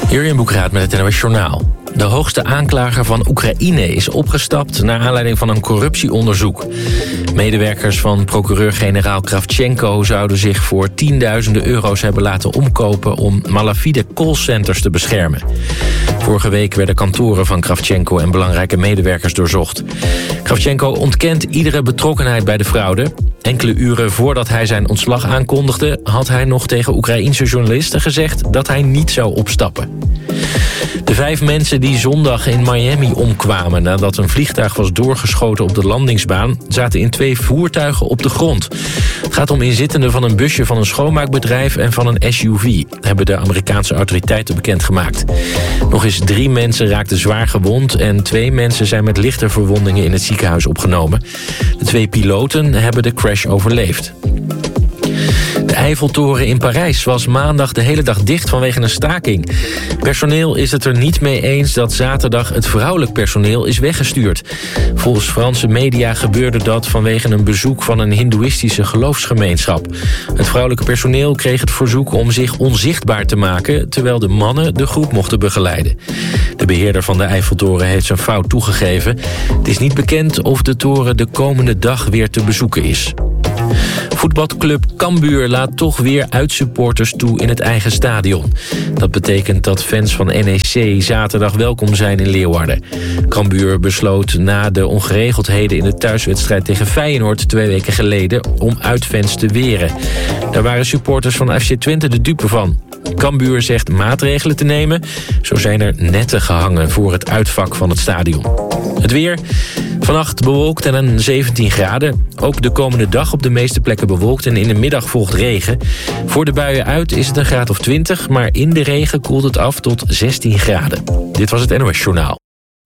Jurjen Boekraat met het NOS Journaal. De hoogste aanklager van Oekraïne is opgestapt naar aanleiding van een corruptieonderzoek. Medewerkers van procureur-generaal Kravchenko zouden zich voor tienduizenden euro's hebben laten omkopen om malafide callcenters te beschermen. Vorige week werden kantoren van Kravchenko en belangrijke medewerkers doorzocht. Kravchenko ontkent iedere betrokkenheid bij de fraude. Enkele uren voordat hij zijn ontslag aankondigde, had hij nog tegen Oekraïense journalisten gezegd dat hij niet zou opstappen. De 5 mensen die zondag in Miami omkwamen nadat een vliegtuig was doorgeschoten op de landingsbaan, zaten in 2 voertuigen op de grond. Het gaat om inzittenden van een busje van een schoonmaakbedrijf en van een SUV, hebben de Amerikaanse autoriteiten bekendgemaakt. Nog eens 3 mensen raakten zwaar gewond en 2 mensen zijn met lichte verwondingen in het ziekenhuis opgenomen. De 2 piloten hebben de crash overleefd. De Eiffeltoren in Parijs was maandag de hele dag dicht vanwege een staking. Personeel is het er niet mee eens dat zaterdag het vrouwelijk personeel is weggestuurd. Volgens Franse media gebeurde dat vanwege een bezoek van een hindoeïstische geloofsgemeenschap. Het vrouwelijke personeel kreeg het verzoek om zich onzichtbaar te maken, terwijl de mannen de groep mochten begeleiden. De beheerder van de Eiffeltoren heeft zijn fout toegegeven. Het is niet bekend of de toren de komende dag weer te bezoeken is. Voetbalclub Cambuur laat toch weer uitsupporters toe in het eigen stadion. Dat betekent dat fans van NEC zaterdag welkom zijn in Leeuwarden. Cambuur besloot na de ongeregeldheden in de thuiswedstrijd tegen Feyenoord 2 weken geleden om uitfans te weren. Daar waren supporters van FC Twente de dupe van. Cambuur zegt maatregelen te nemen. Zo zijn er netten gehangen voor het uitvak van het stadion. Het weer. Vannacht bewolkt en een 17 graden. Ook de komende dag op de meeste plekken bewolkt en in de middag volgt regen. Voor de buien uit is het een graad of 20, maar in de regen koelt het af tot 16 graden. Dit was het NOS Journaal.